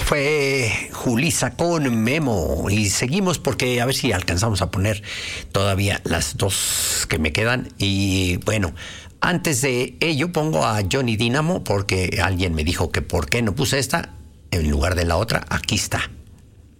Fue Julissa con Memo y seguimos porque a ver si alcanzamos a poner todavía las dos que me quedan. Y bueno, antes de ello pongo a Johnny Dynamo porque alguien me dijo que por qué no puse esta en lugar de la otra. Aquí está.